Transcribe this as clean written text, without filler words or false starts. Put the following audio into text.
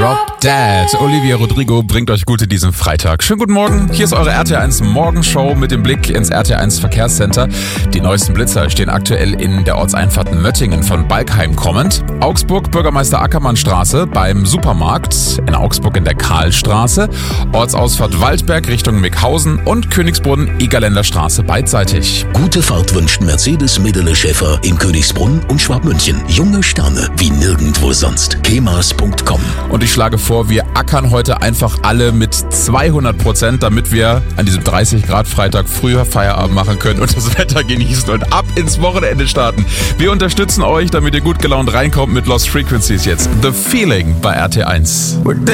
Drop Dead. Olivia Rodrigo bringt euch gut in diesem Freitag. Schönen guten Morgen. Hier ist eure RTL1 Morgenshow mit dem Blick ins RTL1 Verkehrscenter. Die neuesten Blitzer stehen aktuell in der Ortseinfahrt Möttingen von Balkheim kommend. Augsburg, Bürgermeister Ackermannstraße beim Supermarkt. In Augsburg in der Karlstraße. Ortsausfahrt Waldberg Richtung Mickhausen und Königsbrunn, Egerländer Straße beidseitig. Gute Fahrt wünscht Mercedes Medele Schäfer in Königsbrunn und Schwabmünchen. Junge Sterne wie nirgendwo sonst. kemas.com. Und ich schlage vor, wir ackern heute einfach alle mit 200%, damit wir an diesem 30 Grad Freitag früher Feierabend machen können und das Wetter genießen und ab ins Wochenende starten. Wir unterstützen euch, damit ihr gut gelaunt reinkommt mit Lost Frequencies jetzt. The Feeling bei RT1.